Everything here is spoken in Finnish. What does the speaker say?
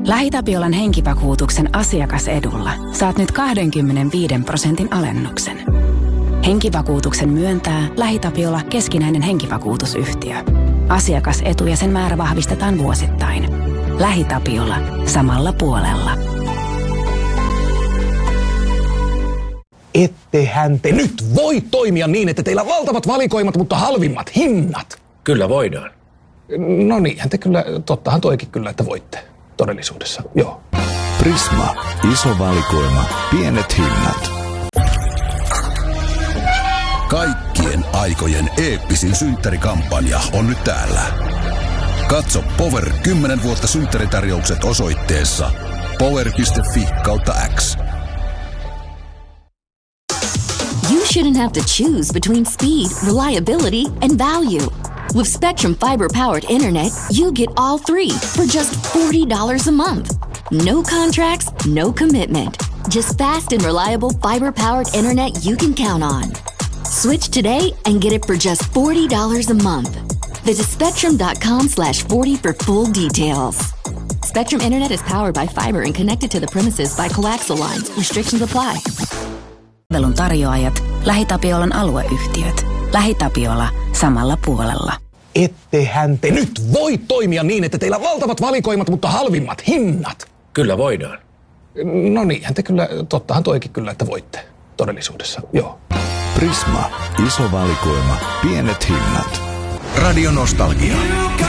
LähiTapiolan henkivakuutuksen asiakasedulla saat nyt 25% alennuksen. Henkivakuutuksen myöntää LähiTapiola keskinäinen henkivakuutusyhtiö. Asiakasetu ja sen määrä vahvistetaan vuosittain. LähiTapiola samalla puolella. Ettehän te nyt voi toimia niin, että teillä on valtavat valikoimat, mutta halvimmat hinnat. Kyllä voidaan. No niinhän te kyllä, tottahan toikin kyllä, että voitte todellisuudessa, joo. Prisma, iso valikoima, pienet hinnat. Kaikkien aikojen eeppisin synttärikampanja on nyt täällä. Katso Power 10 vuotta synttäritarjoukset osoitteessa power.fi/X. You shouldn't have to choose between speed, reliability, and value. With Spectrum Fiber-powered internet, you get all three for just $40 a month. No contracts, no commitment. Just fast and reliable fiber-powered internet you can count on. Switch today and get it for just $40 a month. Visit spectrum.com/40 for full details. Spectrum Internet is powered by fiber and connected to the premises by coaxial lines. Restrictions apply. Palvelun tarjoajat, LähiTapiolan alueyhtiöt. LähiTapiola samalla puolella. Ettehän te nyt voi toimia niin, että teillä on valtavat valikoimat, mutta halvimmat hinnat. Kyllä voidaan. No niinhän te kyllä, tottahan toikin kyllä, että voitte todellisuudessa, joo. Prisma, iso valikoima, pienet hinnat. Radio Nostalgia.